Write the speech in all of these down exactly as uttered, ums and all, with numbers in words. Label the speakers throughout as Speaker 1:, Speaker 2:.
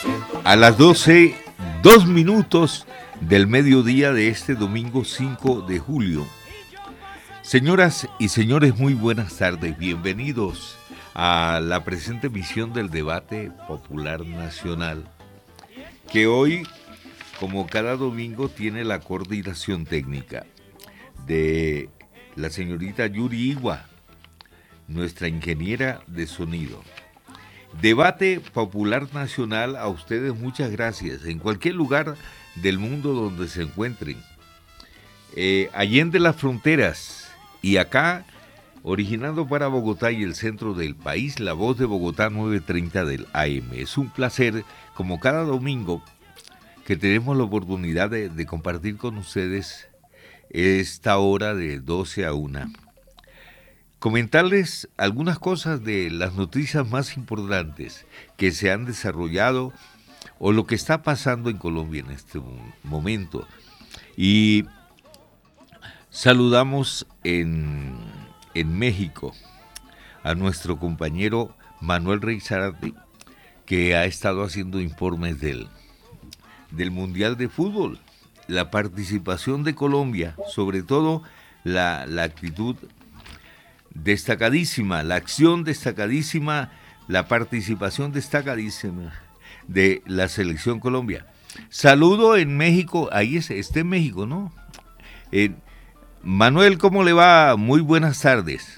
Speaker 1: A las doce, dos minutos del mediodía de este domingo cinco de julio. Señoras y señores, muy buenas tardes. Bienvenidos a la presente emisión del Debate Popular Nacional, que hoy, como cada domingo, tiene la coordinación técnica de la señorita Yuri Igua, nuestra ingeniera de sonido. Debate Popular Nacional, a ustedes muchas gracias, en cualquier lugar del mundo donde se encuentren, eh, allende las fronteras y acá, originando para Bogotá y el centro del país, La Voz de Bogotá novecientos treinta del A M. Es un placer, como cada domingo, que tenemos la oportunidad de, de compartir con ustedes esta hora de doce a una. Comentarles algunas cosas de las noticias más importantes que se han desarrollado o lo que está pasando en Colombia en este momento. Y saludamos en, en México a nuestro compañero Manuel Rey Zárate, que ha estado haciendo informes del, del Mundial de Fútbol, la participación de Colombia, sobre todo la, la actitud destacadísima, la acción destacadísima, la participación destacadísima de la selección Colombia. Saludo en México, ahí es, está en México, ¿no? Eh, Manuel, ¿cómo le va? Muy buenas tardes.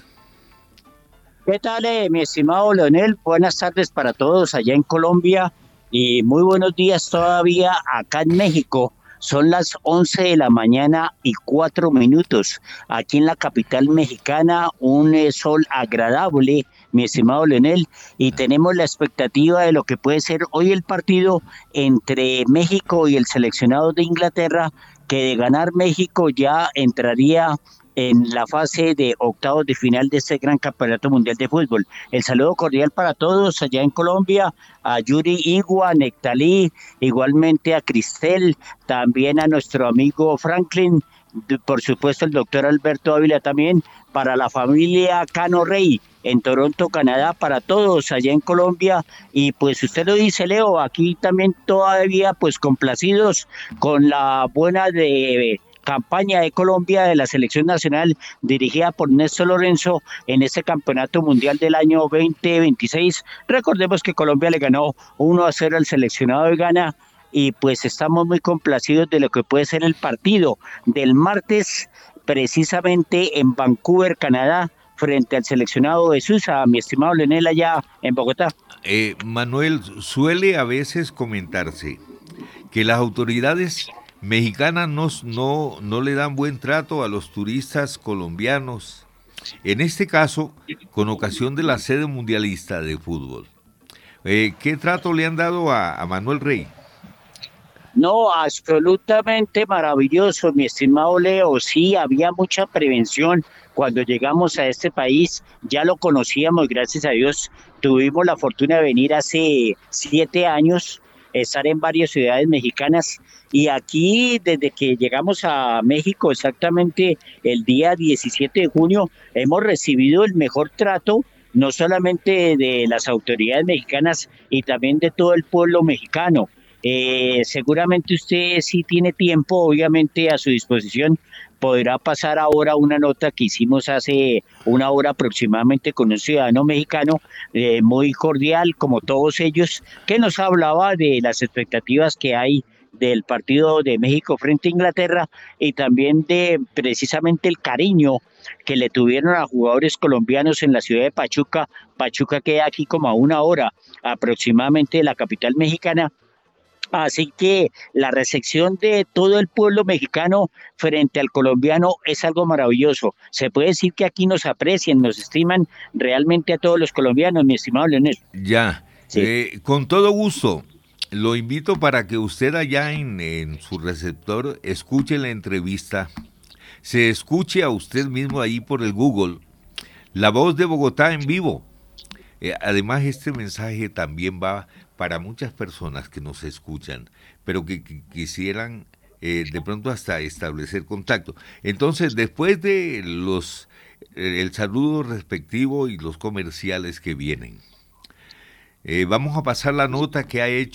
Speaker 2: ¿Qué tal, eh, mi estimado Leonel? Buenas tardes para todos allá en Colombia y muy buenos días todavía acá en México. Son las once de la mañana y cuatro minutos. Aquí en la capital mexicana, un eh, sol agradable, mi estimado Leonel, y tenemos la expectativa de lo que puede ser hoy el partido entre México y el seleccionado de Inglaterra, que de ganar México ya entraría en la fase de octavos de final de este gran campeonato mundial de fútbol. El saludo cordial para todos allá en Colombia, a Yuri Igua, Nectalí, igualmente a Cristel, también a nuestro amigo Franklin, por supuesto el doctor Alberto Ávila también, para la familia Cano Rey en Toronto, Canadá, para todos allá en Colombia. Y pues usted lo dice, Leo, aquí también todavía pues complacidos con la buena de campaña de Colombia, de la selección nacional dirigida por Néstor Lorenzo en este campeonato mundial del año veinte veintiséis. Recordemos que Colombia le ganó uno a cero al seleccionado de Ghana y pues estamos muy complacidos de lo que puede ser el partido del martes, precisamente en Vancouver, Canadá, frente al seleccionado de Suiza, mi estimado Leonel, allá en Bogotá.
Speaker 1: Eh, Manuel, suele a veces comentarse que las autoridades mexicanas no, no, no le dan buen trato a los turistas colombianos, en este caso, con ocasión de la sede mundialista de fútbol. Eh, ¿Qué trato le han dado a, a Manuel Rey?
Speaker 2: No, absolutamente maravilloso, mi estimado Leo. Sí, había mucha prevención cuando llegamos a este país. Ya lo conocíamos, gracias a Dios. Tuvimos la fortuna de venir hace siete años, estar en varias ciudades mexicanas. Y aquí, desde que llegamos a México, exactamente el día diecisiete de junio, hemos recibido el mejor trato, no solamente de las autoridades mexicanas y también de todo el pueblo mexicano. Eh, seguramente usted, si tiene tiempo, obviamente a su disposición, podrá pasar ahora una nota que hicimos hace una hora aproximadamente con un ciudadano mexicano, eh, muy cordial, como todos ellos, que nos hablaba de las expectativas que hay del partido de México frente a Inglaterra y también de precisamente el cariño que le tuvieron a jugadores colombianos en la ciudad de Pachuca. Pachuca queda aquí como a una hora aproximadamente de la capital mexicana. Así que la recepción de todo el pueblo mexicano frente al colombiano es algo maravilloso. Se puede decir que aquí nos aprecian, nos estiman realmente a todos los colombianos, mi estimado Leonel.
Speaker 1: Ya,
Speaker 2: Sí.
Speaker 1: eh, con todo gusto. Lo invito para que usted allá en, en su receptor escuche la entrevista, se escuche a usted mismo ahí por el Google, La Voz de Bogotá en vivo. Eh, además, este mensaje también va para muchas personas que nos escuchan, pero que, que quisieran eh, de pronto hasta establecer contacto. Entonces, después de los eh, el saludo respectivo y los comerciales que vienen, eh, vamos a pasar la nota que ha hecho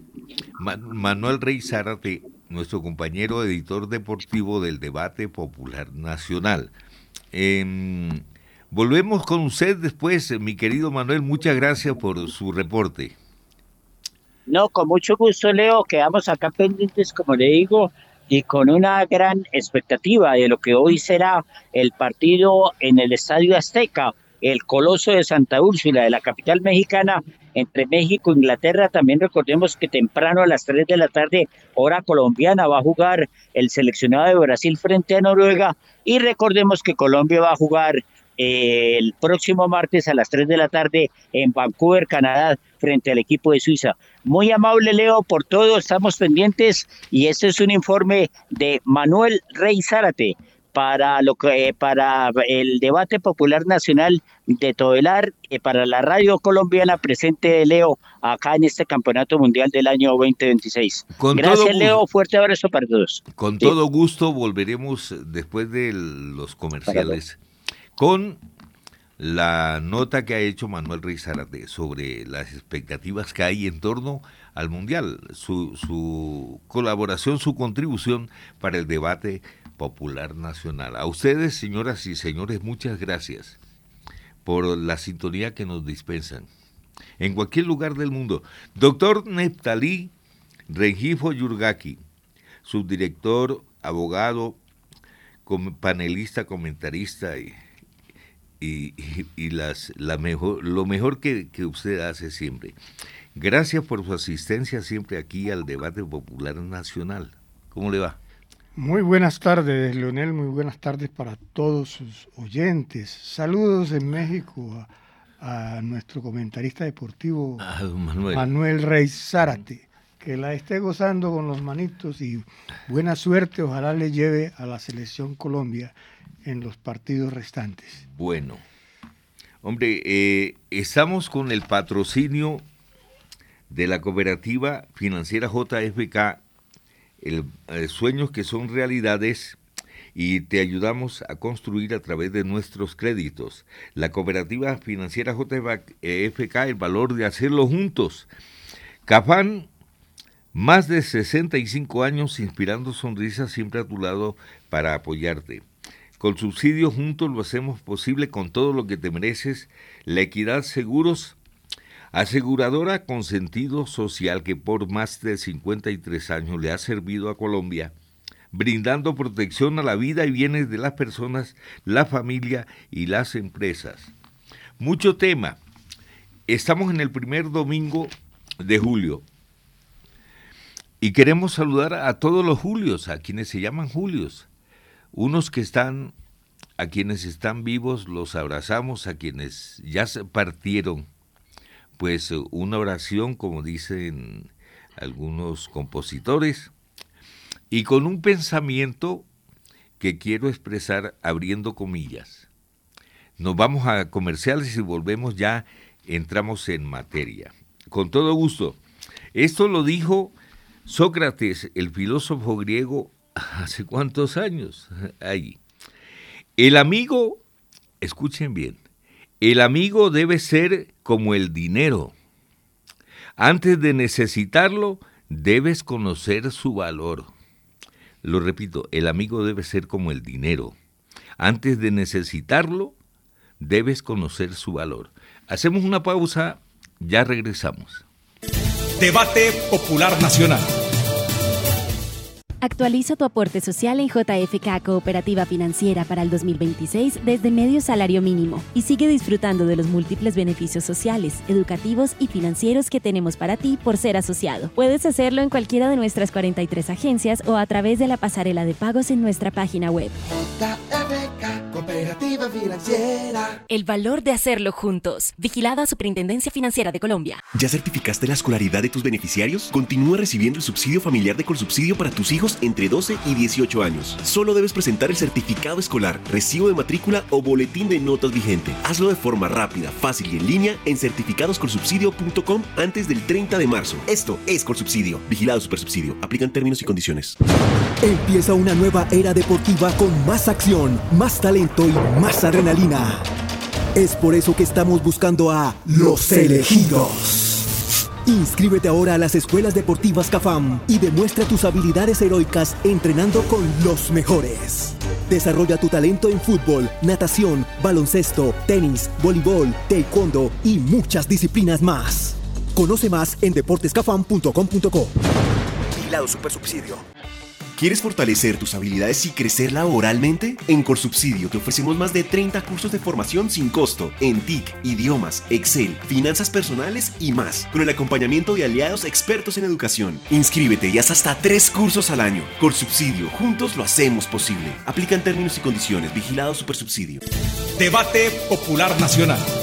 Speaker 1: Manuel Rey Zárate, nuestro compañero editor deportivo del Debate Popular Nacional. Eh, volvemos con usted después, mi querido Manuel. Muchas gracias por su reporte.
Speaker 2: No, con mucho gusto, Leo. Quedamos acá pendientes, como le digo, y con una gran expectativa de lo que hoy será el partido en el Estadio Azteca, el Coloso de Santa Úrsula, de la capital mexicana, entre México e Inglaterra. También recordemos que temprano a las tres de la tarde, hora colombiana, va a jugar el seleccionado de Brasil frente a Noruega, y recordemos que Colombia va a jugar eh, el próximo martes a las tres de la tarde en Vancouver, Canadá, frente al equipo de Suiza. Muy amable, Leo, por todo, estamos pendientes, y este es un informe de Manuel Rey Zárate para lo que para el Debate Popular Nacional de Todelar, eh, para la radio colombiana, presente, Leo, acá en este Campeonato Mundial del año veinte veintiséis. Con Gracias, Leo, fuerte abrazo para todos.
Speaker 1: Con sí. todo gusto volveremos después de los comerciales con la nota que ha hecho Manuel Rey Zárate sobre las expectativas que hay en torno al Mundial, su, su colaboración, su contribución para el debate popular nacional. A ustedes, señoras y señores, muchas gracias por la sintonía que nos dispensan en cualquier lugar del mundo. Doctor Neftalí Rengifo Yurgaki, subdirector, abogado, panelista, comentarista y Y, y, y las, la mejor, lo mejor que, que usted hace siempre. Gracias por su asistencia siempre aquí al Debate Popular Nacional. ¿Cómo le va?
Speaker 3: Muy buenas tardes, Leonel, muy buenas tardes para todos sus oyentes. Saludos en México a, a nuestro comentarista deportivo, ah, Manuel. Manuel Rey Zárate. Que la esté gozando con los manitos y buena suerte, ojalá le lleve a la selección Colombia en los partidos restantes.
Speaker 1: Bueno, hombre, eh, estamos con el patrocinio de la Cooperativa Financiera J F K, el, eh, sueños que son realidades, y te ayudamos a construir a través de nuestros créditos. La Cooperativa Financiera J F K, el valor de hacerlo juntos. Cafán, más de sesenta y cinco años inspirando sonrisas siempre a tu lado para apoyarte. Con subsidios juntos lo hacemos posible con todo lo que te mereces. La Equidad Seguros, aseguradora con sentido social que por más de cincuenta y tres años le ha servido a Colombia, brindando protección a la vida y bienes de las personas, la familia y las empresas. Mucho tema. Estamos en el primer domingo de julio y queremos saludar a todos los Julios, a quienes se llaman Julios. Unos que están, a quienes están vivos los abrazamos, a quienes ya se partieron, pues una oración, como dicen algunos compositores, y con un pensamiento que quiero expresar abriendo comillas. Nos vamos a comerciales y volvemos, ya entramos en materia. Con todo gusto. Esto lo dijo Sócrates, el filósofo griego, ¿hace cuántos años? Ahí. El amigo, escuchen bien, el amigo debe ser como el dinero. Antes de necesitarlo, debes conocer su valor. Lo repito, el amigo debe ser como el dinero. Antes de necesitarlo, debes conocer su valor. Hacemos una pausa, ya regresamos.
Speaker 4: Debate Popular Nacional.
Speaker 5: Actualiza tu aporte social en J F K Cooperativa Financiera para el dos mil veintiséis desde medio salario mínimo y sigue disfrutando de los múltiples beneficios sociales, educativos y financieros que tenemos para ti por ser asociado. Puedes hacerlo en cualquiera de nuestras cuarenta y tres agencias o a través de la pasarela de pagos en nuestra página web.
Speaker 6: J F K Cooperativa Financiera.
Speaker 5: El valor de hacerlo juntos. Vigilada Superintendencia Financiera de Colombia.
Speaker 7: ¿Ya certificaste la escolaridad de tus beneficiarios? Continúa recibiendo el subsidio familiar de Colsubsidio para tus hijos entre doce y dieciocho años. Solo debes presentar el certificado escolar, recibo de matrícula o boletín de notas vigente. Hazlo de forma rápida, fácil y en línea en certificados colsubsidio punto com antes del treinta de marzo. Esto es Colsubsidio. Vigilado Supersubsidio. Aplican términos y condiciones.
Speaker 6: Empieza una nueva era deportiva con más acción, más talento y más adrenalina. Es por eso que estamos buscando a los elegidos. Inscríbete ahora a las escuelas deportivas CAFAM y demuestra tus habilidades heroicas entrenando con los mejores. Desarrolla tu talento en fútbol, natación, baloncesto, tenis, voleibol, taekwondo y muchas disciplinas más. Conoce más en deportes cafam punto com punto co. Vigilado Supersubsidio.
Speaker 7: ¿Quieres fortalecer tus habilidades y crecer laboralmente? En Corsubsidio te ofrecemos más de treinta cursos de formación sin costo en T I C, idiomas, Excel, finanzas personales y más, con el acompañamiento de aliados expertos en educación. Inscríbete y haz hasta tres cursos al año. Corsubsidio, juntos lo hacemos posible. Aplican términos y condiciones. Vigilado Supersubsidio.
Speaker 4: Debate Popular Nacional.